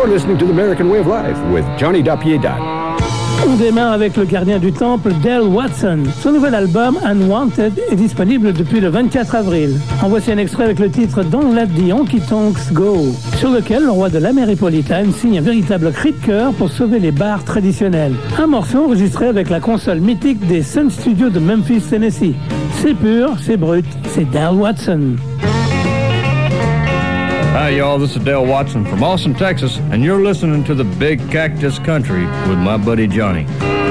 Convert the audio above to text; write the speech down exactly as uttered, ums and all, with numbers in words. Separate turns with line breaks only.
You're listening to the American Way of Life with Johnny Dapieda.
On démarre avec le gardien du temple, Dale Watson. Son nouvel album, Unwanted, est disponible depuis le vingt-quatre avril. En voici un extrait avec le titre Don't Let the Honky Tonks Go, sur lequel le roi de l'Améripolitane signe un véritable cri de cœur pour sauver les bars traditionnels. Un morceau enregistré avec la console mythique des Sun Studios de Memphis, Tennessee. C'est pur, c'est brut, c'est Dale Watson.
Hi, y'all. This is Dale Watson from Austin, Texas, and you're listening to the Big Cactus Country with my buddy Johnny.